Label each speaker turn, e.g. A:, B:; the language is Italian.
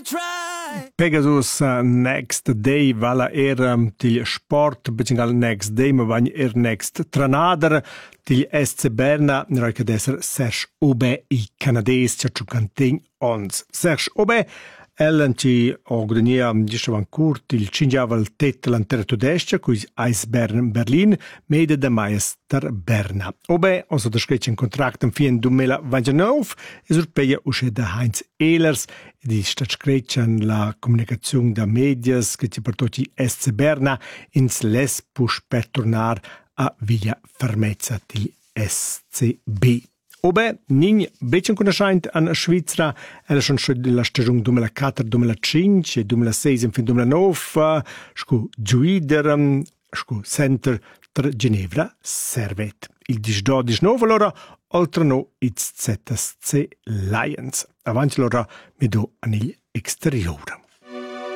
A: Pegasus Next Day vala til sport, becingal Next Day, ma bagn Next Tranader, til SC Berna, neroica d'esser Serge Aubé, i canadès, cia ciucantegn ons. Serge Aubé, ellen ci ogdenia dicevan curt il cingiava il tet l'antera tudestia cuis Eisbären Berlin mede de Meister Berna. Aubé osa da screccia in contract in fine 2029 e surpeia usce da Heinz Ehlers di sta screccian la comunicazione da medias che ci portoti SC Berna ins les push per tornar a Villa Fermezza til SCB. Aubé, nin becen conoscent an Svizzera, ella schon la stagione 2004-2005 e 2006 e fin 2009, scu Giuider, scu Center tra Ginevra, Servet. Il 19 allora, oltre no, it's ZSC Lions. Avanti allora, mi do anil exteriore.